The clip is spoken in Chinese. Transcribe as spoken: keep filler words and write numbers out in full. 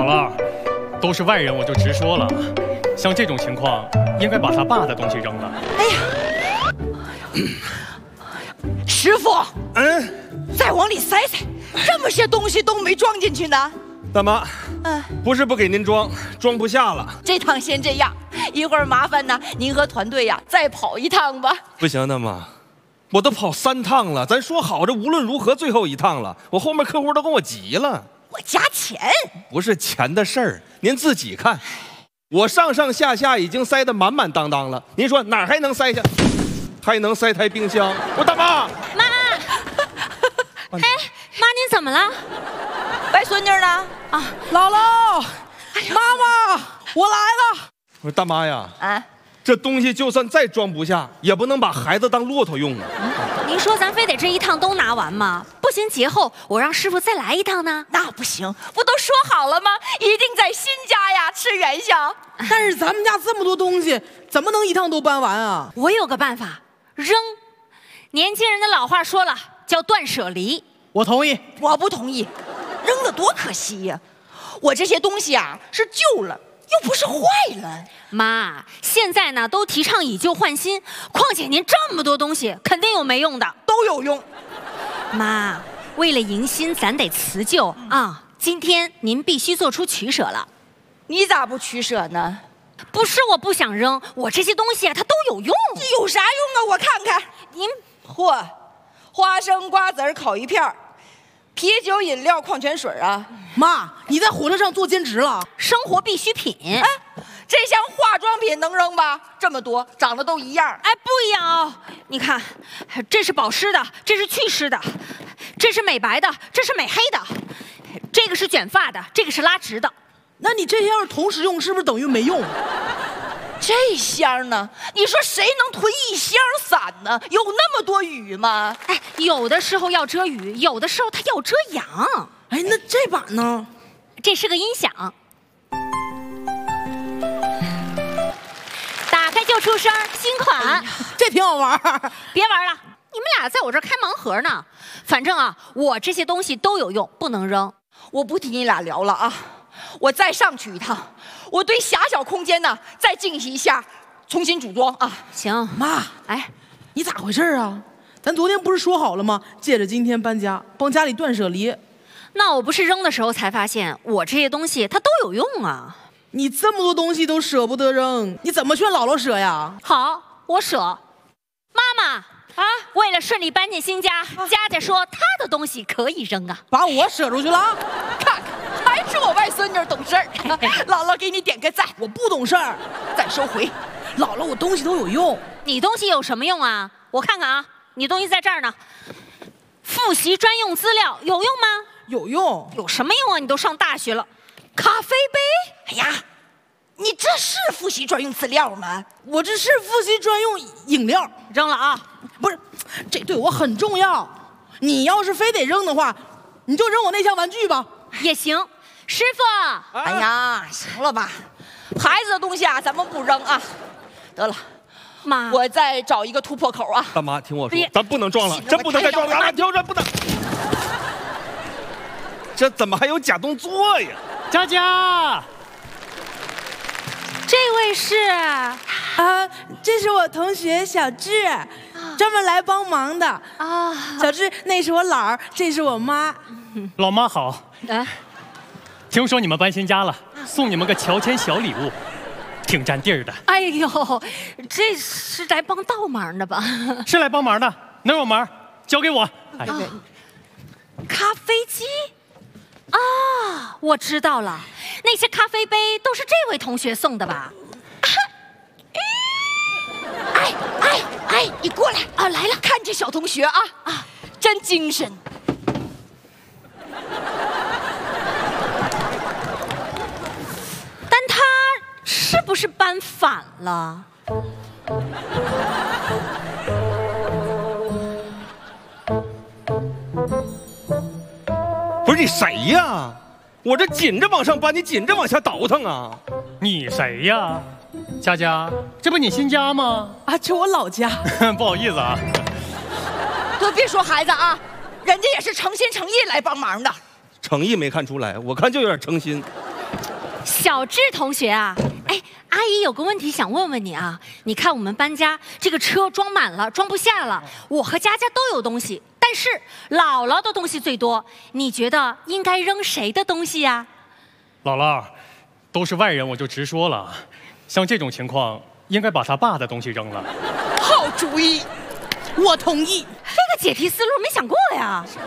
了，都是外人，我就直说了。像这种情况，应该把他爸的东西扔了。 哎呀，师傅， 嗯， 再往里塞塞，这么些东西都没装进去呢。 大妈， 嗯， 不是不给您装，装不下了。 这趟先这样，一会儿麻烦呢，您和团队呀再跑一趟吧。 不行，大妈，我都跑三趟了，咱说好这无论如何最后一趟了，我后面客户都跟我急了。 我加钱， 不是钱的事儿，您自己看，我上上下下已经塞得满满当当了，您说哪儿还能塞下？还能塞台冰箱？我说大妈， 妈，哎，妈您怎么了？ 外孙女呢？ 啊， 姥姥，妈妈，我来了。 我说大妈呀， 啊， 这东西就算再装不下，也不能把孩子当骆驼用啊。 您说咱非得这一趟都拿完吗？不行，节后我让师傅再来一趟呢。 那不行，不都说好了吗？一定在新家呀吃元宵。 但是咱们家这么多东西，怎么能一趟都搬完啊？ 我有个办法，扔。年轻人的老话说了，叫断舍离。 我同意。 我不同意，扔了多可惜呀！我这些东西啊是旧了，又不是坏了。 妈，现在呢都提倡以旧换新，况且您这么多东西，肯定有没用的， 都有用。 妈，为了迎新，咱得辞旧啊！今天您必须做出取舍了。 你咋不取舍呢？ 不是我不想扔，我这些东西啊，它都有用。 有啥用啊？我看看。 您嚯，花生、瓜子儿、烤鱼片儿，啤酒、饮料、矿泉水啊！ 妈，你在火车上做兼职了？ 生活必需品。 哎，这箱化妆品能扔吧？这么多，长得都一样。 哎，不一样哦。你看，这是保湿的，这是祛湿的，这是美白的，这是美黑的，这个是卷发的，这个是拉直的。 那你这些要是同时用，是不是等于没用？ 这箱呢？你说谁能囤一箱伞呢？有那么多雨吗？ 哎，有的时候要遮雨，有的时候它要遮阳。 哎，那这把呢？ 这是个音响，打开就出声，新款。哎、 这挺好玩。 别玩了，你们俩在我这儿开盲盒呢。反正啊，我这些东西都有用，不能扔。 我不替你俩聊了啊，我再上去一趟。我对狭小空间呢再进行一下重新组装啊！ 行， 妈， 哎， 你咋回事啊？咱昨天不是说好了吗？借着今天搬家，帮家里断舍离。 那我不是扔的时候才发现，我这些东西它都有用啊！ 你这么多东西都舍不得扔，你怎么劝姥姥舍呀？ 好，我舍。妈妈啊，为了顺利搬进新家，佳佳说她的东西可以扔啊， 把我舍出去了。 看看。还是我外孙女懂事儿，姥姥给你点个赞。 我不懂事儿， 再收回。 姥姥，我东西都有用。 你东西有什么用啊？我看看啊，你东西在这儿呢。复习专用资料有用吗？ 有用。 有什么用啊？你都上大学了。咖啡杯？ 哎呀，你这是复习专用资料吗？ 我这是复习专用饮料。 扔了啊！ 不是，这对我很重要。你要是非得扔的话，你就扔我那箱玩具吧。 也行。师傅， 哎呀，行了吧，孩子的东西啊，咱们不扔啊。得了， 妈， 我再找一个突破口啊。 大妈，听我说，咱不能撞了，真不能再撞了，俺挑着不能。这怎么还有假动作呀？ 佳佳， 这位是啊，这是我同学小智，专门来帮忙的啊。小智，那是我姥儿，这是我妈。 老妈好。哎。听说你们搬新家了，送你们个乔迁小礼物，挺占地儿的。 哎呦，这是来帮倒忙的吧？ 是来帮忙的，能有忙交给我。哎， 啊、咖啡机啊，我知道了，那些咖啡杯都是这位同学送的吧？ 哎哎哎，你过来啊！来了，看这小同学啊啊，真精神。 是不是搬反了？ 不是你谁呀？我这紧着往上搬，你紧着往下倒腾啊！ 你谁呀？佳佳，这不你新家吗？ 啊，这我老家。 不好意思啊。 都别说孩子啊，人家也是诚心诚意来帮忙的。 诚意没看出来，我看就有点诚心。 小智同学啊，哎，阿姨有个问题想问问你啊。你看我们搬家，这个车装满了，装不下了。我和佳佳都有东西，但是姥姥的东西最多。你觉得应该扔谁的东西呀？ 姥姥，都是外人，我就直说了。像这种情况，应该把他爸的东西扔了。 好主意，我同意。 这个解题思路没想过呀。